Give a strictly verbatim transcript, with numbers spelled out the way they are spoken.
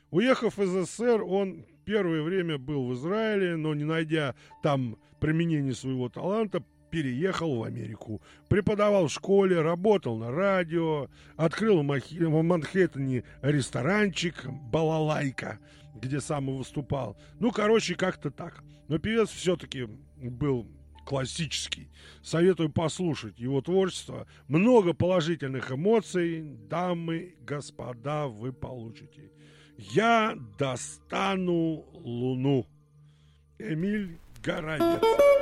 Уехав из СССР, он первое время был в Израиле, но не найдя там применения своего таланта, переехал в Америку. Преподавал в школе, работал на радио, открыл в, Махи... в Манхэттене ресторанчик «Балалайка», где сам и выступал. Ну, короче, как-то так. Но певец все-таки был классический. Советую послушать его творчество. Много положительных эмоций, дамы, господа, вы получите. «Я достану луну». Эмиль Горовец.